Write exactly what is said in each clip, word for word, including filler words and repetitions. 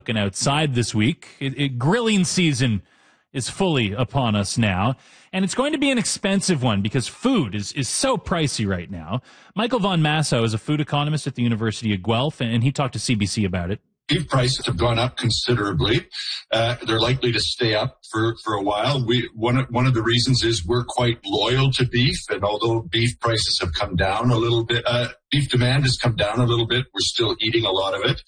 Looking outside this week, it, it, grilling season is fully upon us now, and it's going to be an expensive one because food is, is so pricey right now. Michael Von Massow is a food economist at the University of Guelph, and he talked to C B C about it. Beef prices have gone up considerably. Uh, they're likely to stay up for, for a while. We, one, one of the reasons is we're quite loyal to beef, and although beef prices have come down a little bit, uh, beef demand has come down a little bit, we're still eating a lot of it.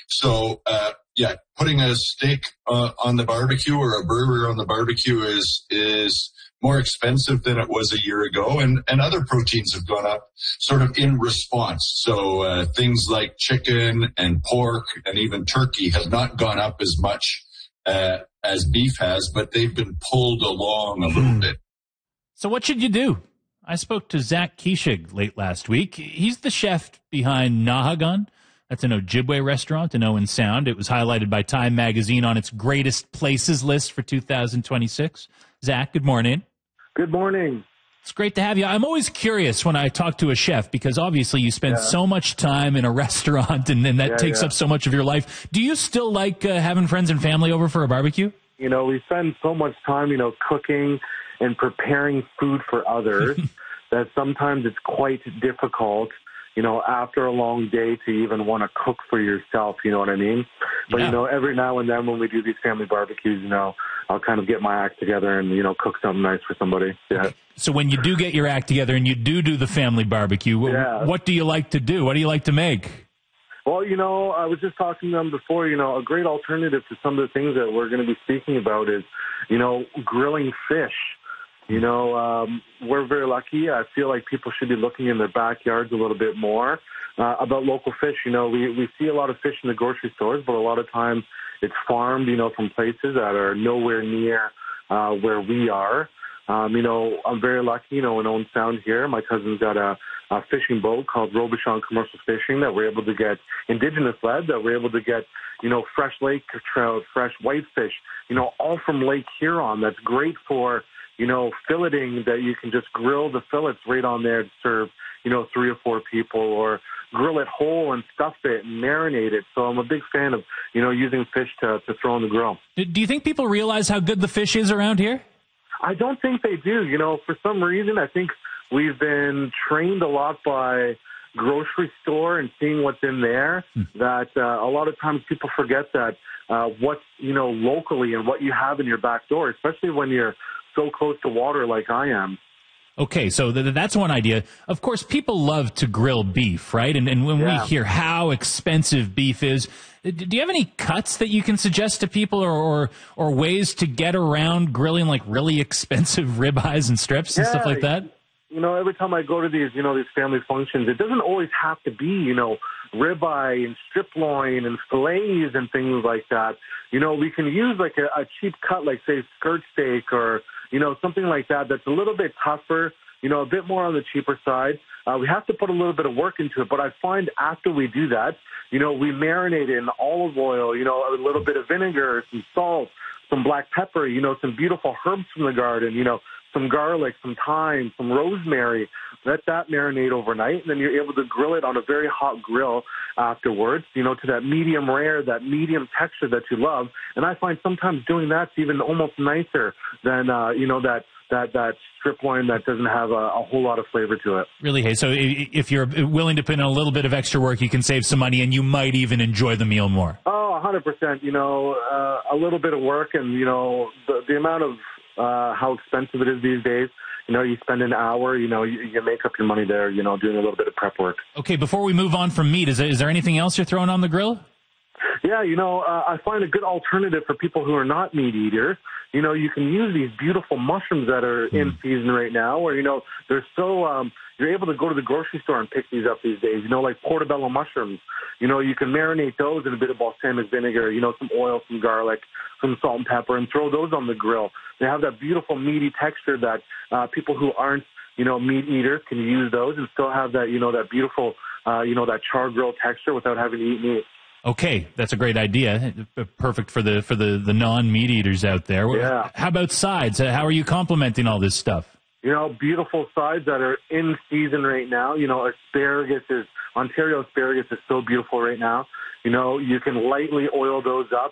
So, uh, yeah, putting a steak uh, on the barbecue or a burger on the barbecue is is more expensive than it was a year ago, and, and other proteins have gone up sort of in response. So uh, things like chicken and pork and even turkey have not gone up as much uh, as beef has, but they've been pulled along a little bit. So what should you do? I spoke to Zach Kishig late last week. He's the chef behind Nahagun. That's an Ojibwe restaurant in Owen Sound. It was highlighted by Time Magazine on its greatest places list for two thousand twenty-six. Zach, good morning. Good morning. It's great to have you. I'm always curious when I talk to a chef because obviously you spend yeah. so much time in a restaurant and then that yeah, takes yeah. up so much of your life. Do you still like uh, having friends and family over for a barbecue? You know, we spend so much time, you know, cooking and preparing food for others that sometimes it's quite difficult, you know, after a long day to even want to cook for yourself, you know what I mean? But, yeah. you know, every now and then when we do these family barbecues, you know, I'll kind of get my act together and, you know, cook something nice for somebody. Yeah. So when you do get your act together and you do do the family barbecue, yeah. what do you like to do? What do you like to make? Well, you know, I was just talking to them before, you know, a great alternative to some of the things that we're going to be speaking about is, you know, grilling fish. You know, um, we're very lucky. I feel like people should be looking in their backyards a little bit more uh, about local fish. You know, we, we see a lot of fish in the grocery stores, but a lot of times it's farmed, you know, from places that are nowhere near uh, where we are. Um, you know, I'm very lucky, you know, in Owen Sound here. My cousin's got a, a fishing boat called Robichon Commercial Fishing that we're able to get indigenous led, that we're able to get, you know, fresh lake trout, fresh whitefish, you know, all from Lake Huron. That's great for, you know, filleting, that you can just grill the fillets right on there to serve, you know, three or four people, or grill it whole and stuff it and marinate it. So I'm a big fan of, you know, using fish to, to throw on the grill. Do you think people realize how good the fish is around here? I don't think they do. You know, for some reason, I think we've been trained a lot by grocery store and seeing what's in there, hmm. that uh, a lot of times people forget that uh, what's, you know, locally and what you have in your back door, especially when you're so close to water like I am. Okay, so th- that's one idea. Of course, people love to grill beef, right? And, and when yeah. we hear how expensive beef is, do you have any cuts that you can suggest to people, or or, or ways to get around grilling like really expensive ribeyes and strips and yeah. stuff like that? You know, every time I go to these, you know, these family functions, it doesn't always have to be, you know, ribeye and strip loin and fillets and things like that. You know, we can use like a, a cheap cut, like say skirt steak or, you know, something like that that's a little bit tougher, you know, a bit more on the cheaper side. Uh, we have to put a little bit of work into it, but I find after we do that, you know, we marinate it in olive oil, you know, a little bit of vinegar, some salt, some black pepper, you know, some beautiful herbs from the garden, you know, some garlic, some thyme, some rosemary. Let that marinate overnight, and then you're able to grill it on a very hot grill afterwards, you know, to that medium rare, that medium texture that you love. And I find sometimes doing that's even almost nicer than, uh, you know, that that that strip loin that doesn't have a, a whole lot of flavor to it. Really, hey, so if you're willing to put in a little bit of extra work, you can save some money, and you might even enjoy the meal more. Oh, one hundred percent. You know, uh, a little bit of work, and, you know, the, the amount of uh, how expensive it is these days. You know, you spend an hour, you know, you, you make up your money there, you know, doing a little bit of prep work. Okay, before we move on from meat, is there, is there anything else you're throwing on the grill? Yeah, you know, uh, I find a good alternative for people who are not meat eaters. You know, you can use these beautiful mushrooms that are mm. in season right now, or, you know, they're so, um, you're able to go to the grocery store and pick these up these days, you know, like portobello mushrooms. You know, you can marinate those in a bit of balsamic vinegar, you know, some oil, some garlic, some salt and pepper, and throw those on the grill. They have that beautiful meaty texture that uh, people who aren't, you know, meat eaters can use those and still have that, you know, that beautiful, uh, you know, that char grill texture without having to eat meat. Okay, that's a great idea. Perfect for the for the, the non-meat eaters out there. Yeah. How about sides? How are you complementing all this stuff? You know, beautiful sides that are in season right now. You know, asparagus is, Ontario asparagus is so beautiful right now. You know, you can lightly oil those up.